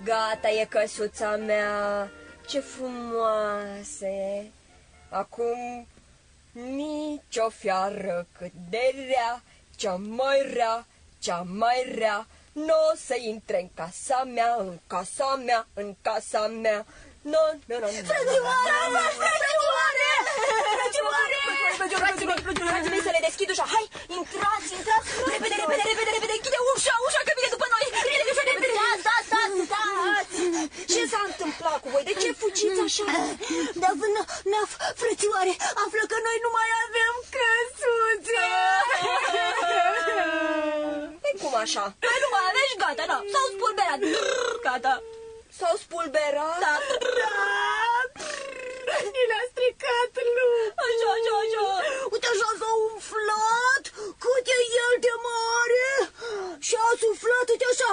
Gata e căsuța mea, ce frumoasă e. Acum nicio fiară cât de rea, cea mai rea, cea mai rea, n-o să intre în casa mea, în casa mea, în casa mea. Frății mei, să le deschid ușa. Hai, intrați, repede, închide ușa, că vine după noi. Stați! Ce s-a întâmplat cu voi? De ce fugiți așa? Naf, frățioare, află că noi nu mai avem căsuțe. Cum așa? Păi nu mai aveți, gata, da, s-au spulberat. Gata. S-au spulberat? Da. Ni le-a stricat lup. Așa. Uite așa s-a umflat, cât e el de mare. Și a suflat, uite așa.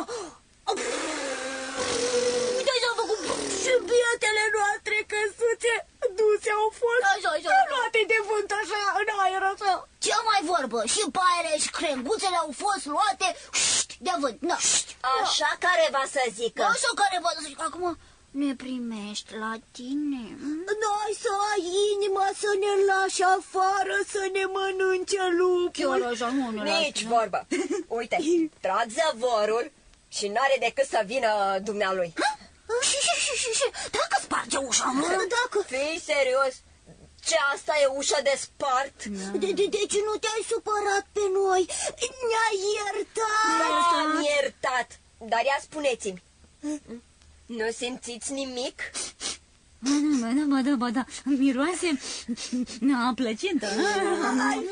Uite așa a făcut. Și bietele noastre căsuțe duse au fost. Așa. Luate de vânt așa, în aer așa. Ce mai vorbă? Și paiele și crenguțele au fost luate de vânt. Așa careva să zică. Așa careva să zică. Acum ne primești la tine? N-ai să ai inima să ne lași afară, să ne mănânce lupul. Chiar așa, nu ne lași. Nici vorbă. Uite, trag zăvorul și n-are decât să vină dumnealui. Și dacă sparge ușa, mă? Dacă... Fii serios? Ce, asta e ușa de spart? Deci nu te-ai supărat pe noi? Ne-ai iertat? M-am iertat. Dar ia spuneți-mi, nu simțiți nimic? Ba da, miroase a plăcintă.